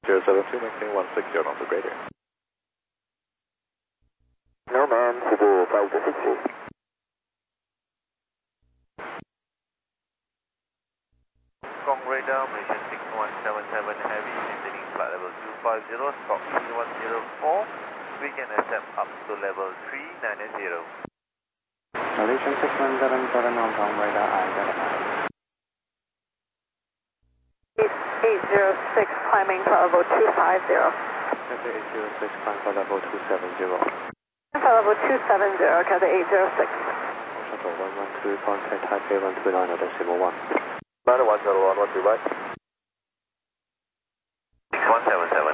072, maintain 160 on the radar. Norman, Cebu 560. Kong radar, mission 6177 heavy, maintaining flight level 250, squawk 3104. We can accept up to level 390. Malaysian 6177 Hong Kong radar identified. 806 climbing flight level 250. Cathay 806 climb for level 270. Flight level 270, Cathay 806. Shuttle 112, contact Taipei 129.1. 9101, what's your right? 6177.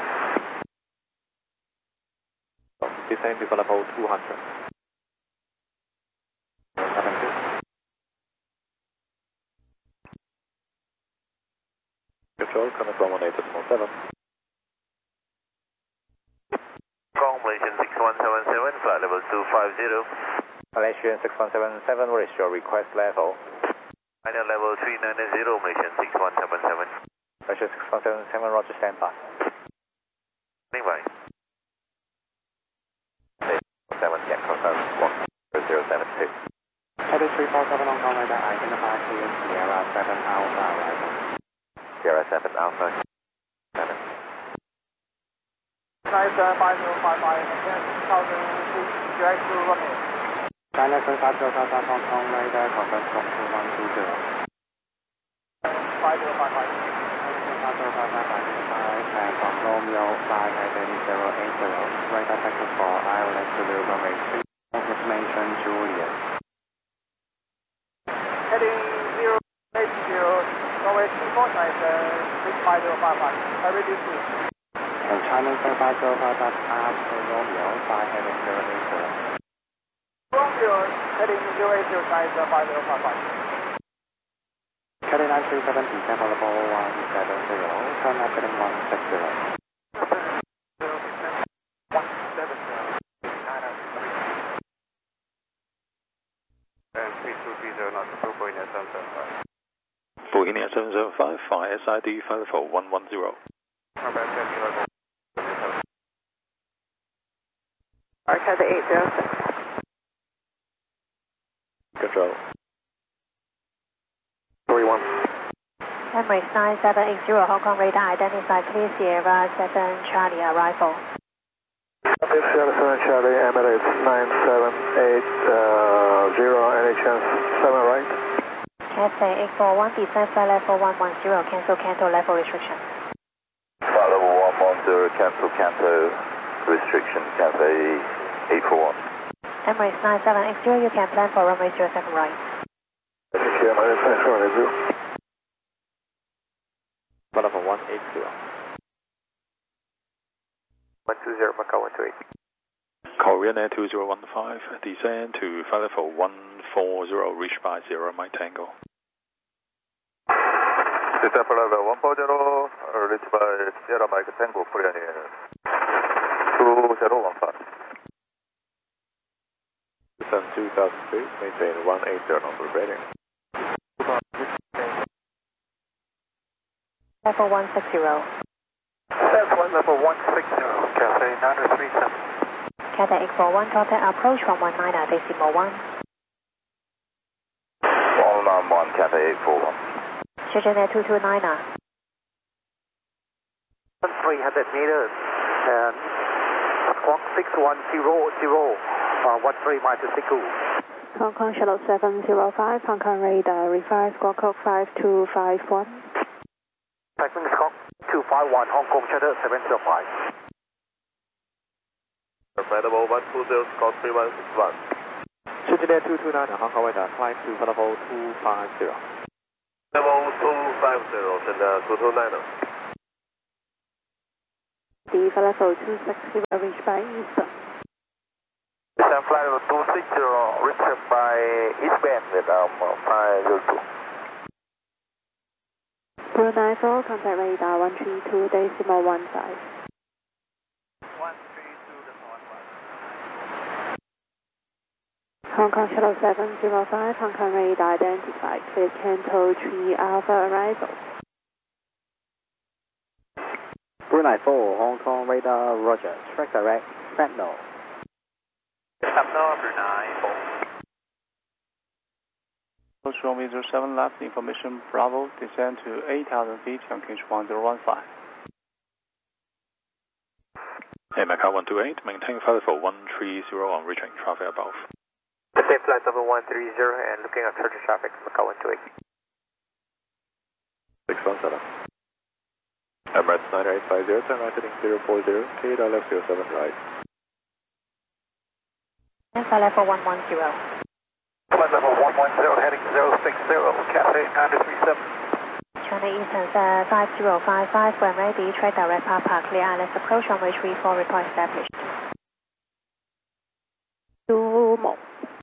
Descend to level 200. 72. Control, coming from 18.7. Kong Malaysian 6177, flight level 250. Malaysian 6177, what is your request level? Final level 390, Malaysian 6177. Malaysian 6177, roger, standby. Standby. 7, yeah, confirm 1072. Cathay 347 Hong Kong radar identified clear Sierra 7 Alpha arrival. Sierra 7 Alpha 7. Nice 5055, again, 1002, direct to runway. China 5055 Hong Kong radar, confirm squawk 2120. 5055. 5055 identified from Romeo 5 heading 080, radar taxi for Ireland to the runway 3, information Juliet. Heading 080, runway 24, nice 65055. I ready to. And China 5055 after Romeo 5 heading 080. Romeo, heading 080, nice 5055. Cathay 937 descend for level 170, turn left heading 160. 4 India 775, fire SID for 110. Cathay 806. Control. 41. Emirates 9780 Hong Kong radar identified clear Sierra 7 Charlie arrival. Sierra 7 Charlie, Emirates 9780, any chance 7 right? Cathay 841 descend flight level 110, cancel level restriction. Flight level 110, cancel restriction, Cathay 841. Emirates 9780, you can plan for runway 07 right. Emirates 9780. Level 180. 120, Macau 128. Korean Air 2015, descend to flight level 140, reach by 0 Mike Tango. Descend flight level 140, reach by 0 Mike Tango, Korean Air 2015. Descend 2002, maintain 180 on the radar. Level 160. Level 160, Cathay 937. Cathay 841, contact approach from 19 decimal 1. 191, Cathay 841. Shenzhen Air 229. 300 meters and squawk 6100, 13 miles to Siku. Hong Kong Shuttle 705, Hong Kong radar, refire squawk code 5251. Taxing squawk 251, Hong Kong Shuttle 705. Flight level 120, squawk 3161. Shenzhen Air 229 Hong Kong radar, climb to level 250. Level 250, and 229. The level 260, reach by Eastern. Descend flight level 260, reach by eastbound with 502. Brunei 4, contact radar 132 decimal 15. 132.15. Hong Kong Shuttle 705, Hong Kong radar identified, clear Canto 3 Alpha arrival. 394 Hong Kong radar, roger. Track direct, Sentinel. Sentinel 394. Show me 07 left, information Bravo, descend to 8,000 feet on King 1015. Hey, Macau 128, maintain flight level 130 on reaching traffic above. Same flight level 130 and looking at certain traffic, Macau 128. 617. Emirates 9850, turn right heading 040, K left 07 right. And flight level 110. Flight level 110 heading 060, Cathay 937. China Eastern 5055, when ready, track direct Papa, clear islands approach on way 34, report established. 2 more.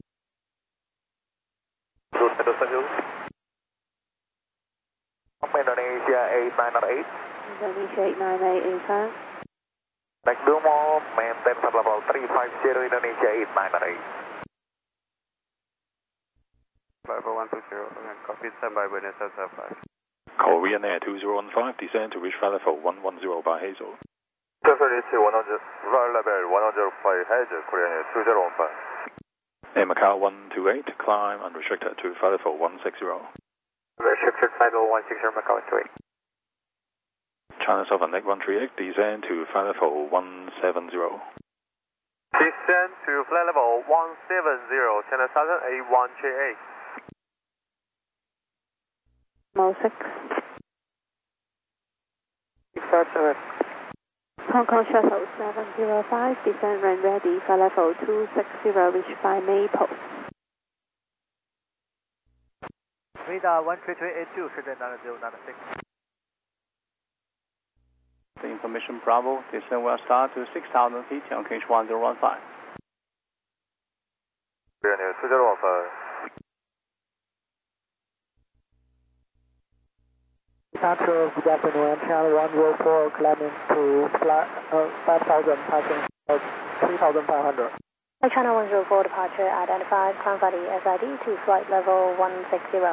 Indonesia 8908. Indonesia 8908, inside. Next do more, maintain flight level 350, Indonesia 8908. Level 120, copy, stand by, Buenos Aires 5. Korean Air 2015, descend to reach flight level 110 by Hazel. Traffic 100, flight level 105, Hazel, Korean Air 2015. Hey, Macau 128, climb unrestricted to flight level 160. Restricted flight level 160, Macau 128. China Southern Neck 138, descend to flight level 170. Descend to flight level 170, China Southern A138. Mo 6. 657. Hong Kong Shuttle 705, descend when ready, flight level 260, reach by Maple. Radar 13382, 9096. The information Bravo, descend will start to 6,000 feet on King 1015. Korean Air 2015. Departure, good afternoon, channel 104, climbing to 5,000, passing 3,500. Channel 104 departure identified, climb body SID to flight level 160.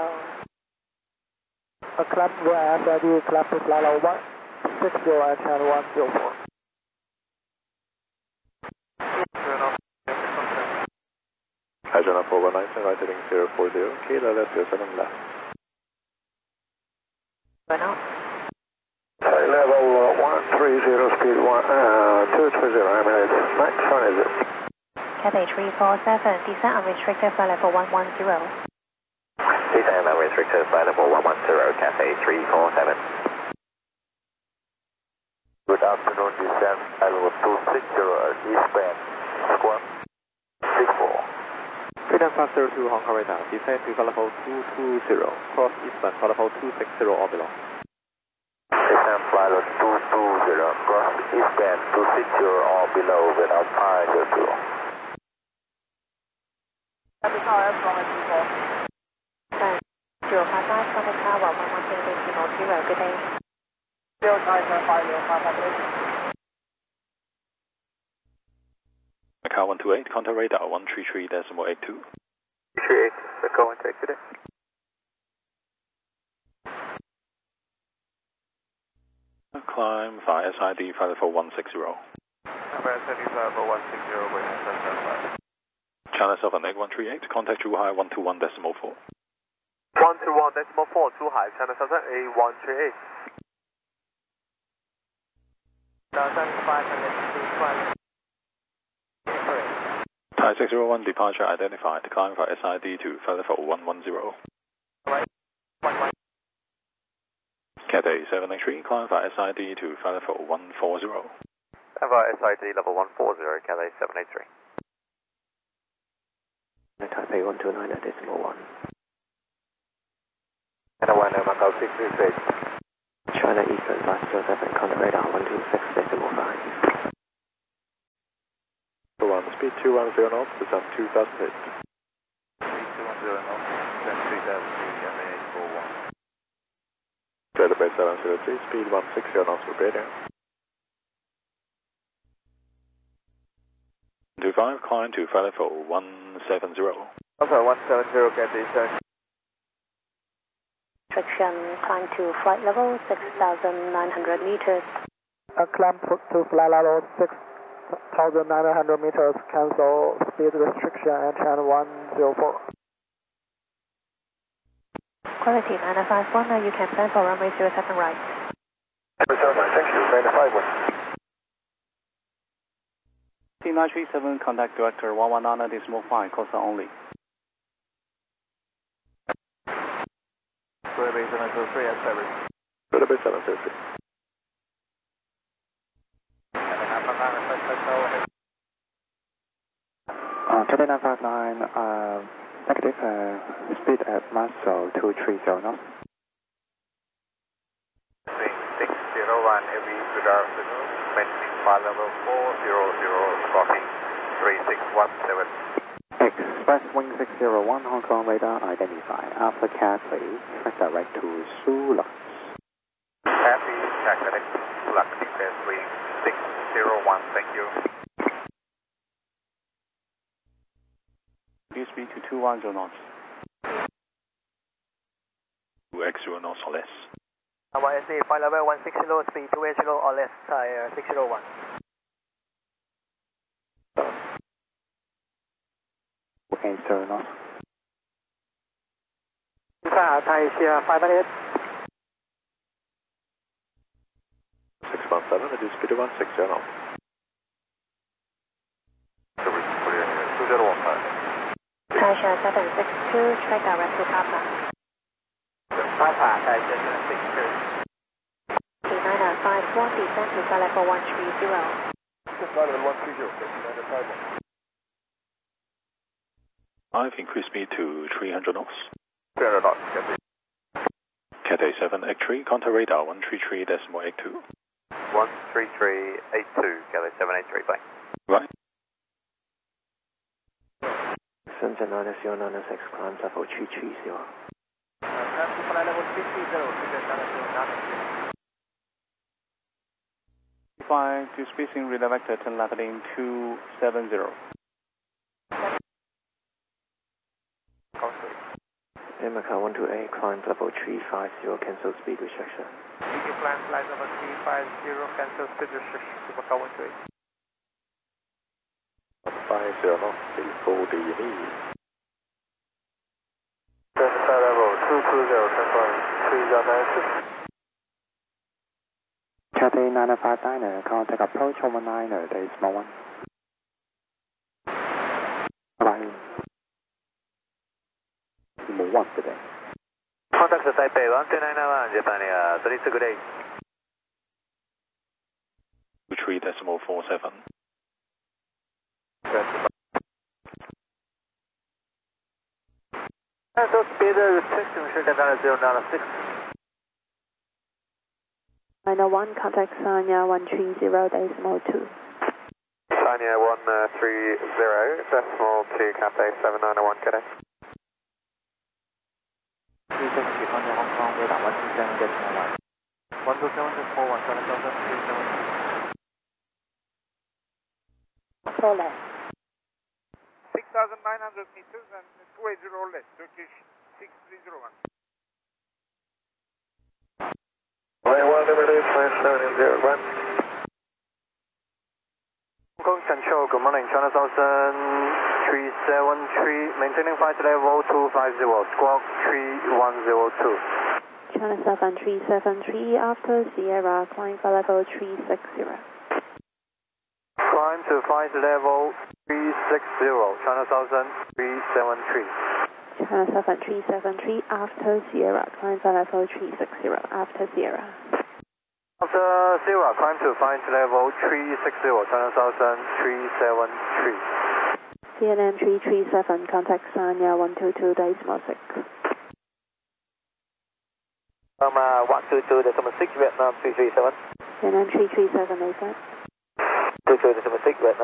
Climb via SID, climb to flight level 160 at channel 104. Hydron up over 19, right heading 040, K left 07 left. Level 130, speed 230, Emirates. Max, one is it? Cathay 347, descend unrestricted flight level 110. Descend unrestricted flight level 110, Cathay 347. Good afternoon, descend level 260 eastbound, squawk 64. Freedom 502 Hong Kong radar, descend to flight level 220, cross eastbound flight level 260 or below. Descend flight level 220, cross eastbound 260 or below without pilot 2. Capital F from S24. 055, contact tower 110, good day. 09750558. Macau 128, contact radar 133.82. 38, Macau 128 today. Climb via SID flight level 160. Emirates 35 for 160, Buenos Aires 5. China Southern Neck 138, contact Zhuhai 121.4. 121.4, Zhuhai, China Southern A138. 75 Thai 601 departure identified, climb via SID to flight level 110. Right. 11. Cathay 783, climb via SID to flight level 140. Emirates SID level 140, Cathay 783. Taipei 129.1. And 1 Macau 636. China Eastern 507, contact radar 126.5. 1, speed 210 knots, descend 2,000 feet. Speed 210 knots, descend 3,000 feet, MA 41. Database 703, speed 160 knots for radio. 25, climb to flight level 170. Okay, 170, get descent. Restriction, climb to flight level 6,900 meters. climb to flight level 6,900 meters, cancel speed restriction and channel 104. Quality 951, you can plan for runway 07 right. Thank you, 951. T937, contact director 119.5, call sign only. Squarebase 703 at service. Squarebase 703. Cathay 959, negative speed at Muscle 230 knots. 601 heavy, good afternoon. Maintaining flight level 400, squawking 3617. Express wing 601, Hong Kong radar identified. After Cathay, track direct to Sulux. Happy, track direct to Sulux, descent wing 601, thank you. Reduce speed to 210 knots. 2x0 knots or less. YSA, flight level 160, speed 280 or less, 601. Okay, 0 knots. 5 minutes. 617, reduce speed to 160 knots. Taisha 762, track direct to Papa. Papa, Taisha 762. T951, descend to flight level 130. Flight level 130, I've increased speed to 300 knots. 300 knots, Cathay 783, contact radar 133.82. 13382, Cathay 783, bye. Right. Shenzhen 90906, climb level 330. Climb to flight level 330, Fine to spacing radar vector 10 left in 270. Macau 128, climb level 350, cancel speed restriction. You plan flight level 350, cancel speed restriction to Macau 128. 150 knots, before the need. Flight level 220, confirm 3096. Cathay 959, contact approach 119, decimal 1. Bye. Decimal 1 today. Contact Taipei 1291, Japan Air 36 good day. 3.47. Cancel speed restriction should have 096. 901, contact Sanya 130.2. Sanya 130, decimal 2, Cathay 7901, Cathay. 370, contact Hong Kong radar 127.1. 127.41, 7,372. Control left. 6,900 meters and 280 less, Turkish 6301. Hong Kong Central, good morning, China Southern 373, maintaining flight level 250, squawk 3102. China 7373, after Sierra, climb flight level 360. Climb to flight level 360, China Southern 373. China 7373, after Sierra, climb flight level 360, after Sierra. After Sierra, climb to flight level 360, China Southern 373. CNN 337, contact Sanya 122.6. 122.6, Vietnam 337. CNN 337, ASAP. 22.6, Vietnam.